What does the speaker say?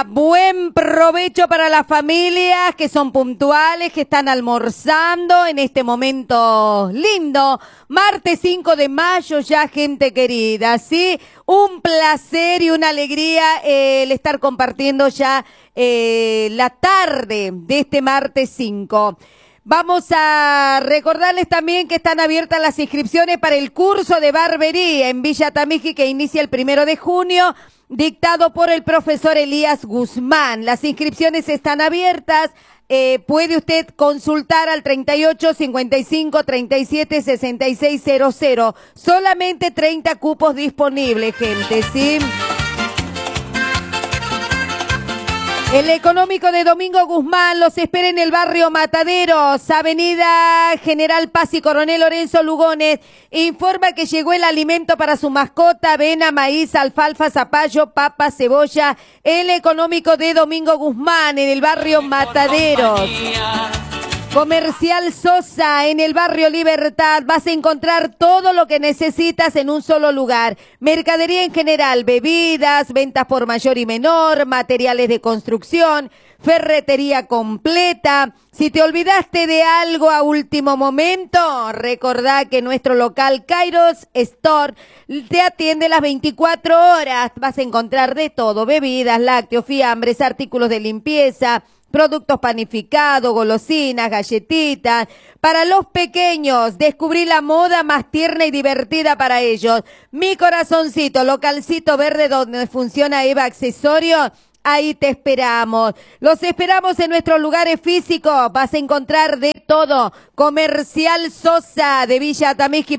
buen provecho para las familias que son puntuales, que están almorzando en este momento lindo. Martes 5 de mayo ya, gente querida, ¿sí? Un placer y una alegría el estar compartiendo ya la tarde de este martes 5. Vamos a recordarles también que están abiertas las inscripciones para el curso de barbería en Villa Atamigi que inicia el 1 de junio, dictado por el profesor Elías Guzmán. Las inscripciones están abiertas. Puede usted consultar al 38 55 37 66 00. Solamente 30 cupos disponibles, gente, ¿sí? El económico de Domingo Guzmán los espera en el barrio Mataderos, Avenida General Paz y Coronel Lorenzo Lugones. Informa que llegó el alimento para su mascota, avena, maíz, alfalfa, zapallo, papa, cebolla. El económico de Domingo Guzmán en el barrio Mataderos. Comercial Sosa en el barrio Libertad. Vas a encontrar todo lo que necesitas en un solo lugar. Mercadería en general, bebidas, ventas por mayor y menor, materiales de construcción, ferretería completa. Si te olvidaste de algo a último momento, recordá que nuestro local Kairos Store te atiende las 24 horas. Vas a encontrar de todo: bebidas, lácteos, fiambres, artículos de limpieza, productos panificados, golosinas, galletitas. Para los pequeños, descubrí la moda más tierna y divertida para ellos. Mi corazoncito, localcito verde donde funciona Eva Accesorios. Ahí te esperamos. Los esperamos en nuestros lugares físicos. Vas a encontrar de todo. Comercial Sosa de Villa Atamigi.